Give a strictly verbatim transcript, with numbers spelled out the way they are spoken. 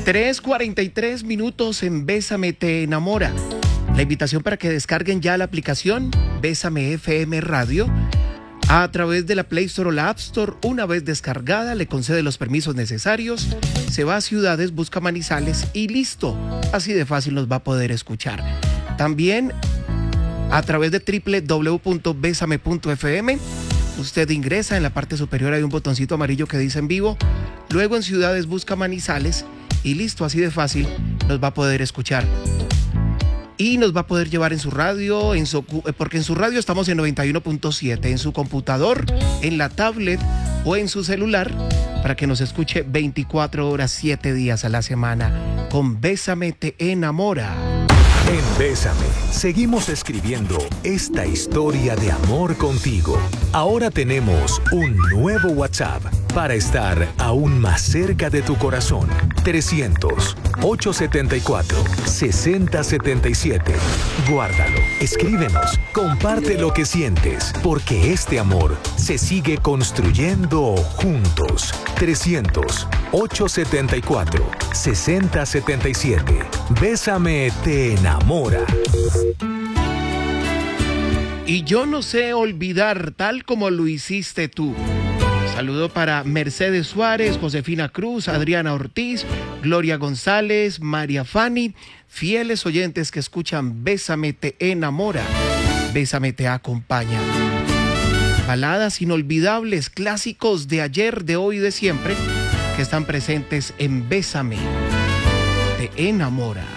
tres cuarenta y tres minutos en Bésame te enamora. La invitación para que descarguen ya la aplicación Bésame F M Radio a través de la Play Store o la App Store. Una vez descargada, le concede los permisos necesarios, se va a Ciudades, busca Manizales y listo. Así de fácil nos va a poder escuchar. También a través de doble u doble u doble u punto besame punto f m. Usted ingresa, en la parte superior hay un botoncito amarillo que dice en vivo. Luego en Ciudades busca Manizales y listo, así de fácil nos va a poder escuchar. Y nos va a poder llevar en su radio, en su, porque en su radio estamos en noventa y uno punto siete, en su computador, en la tablet o en su celular, para que nos escuche veinticuatro horas, siete días a la semana. Con Bésame te enamora. En Bésame, seguimos escribiendo esta historia de amor contigo. Ahora tenemos un nuevo WhatsApp para estar aún más cerca de tu corazón. trescientos, ochocientos setenta y cuatro, sesenta setenta y siete. Guárdalo, escríbenos, comparte lo que sientes, porque este amor se sigue construyendo juntos. trescientos, ochocientos setenta y cuatro, sesenta setenta y siete. Bésame te enamora. Y yo no sé olvidar tal como lo hiciste tú. Saludo para Mercedes Suárez, Josefina Cruz, Adriana Ortiz, Gloria González, María Fanny, fieles oyentes que escuchan Bésame te enamora, Bésame te acompaña. Baladas inolvidables, clásicos de ayer, de hoy y de siempre, que están presentes en Bésame te enamora.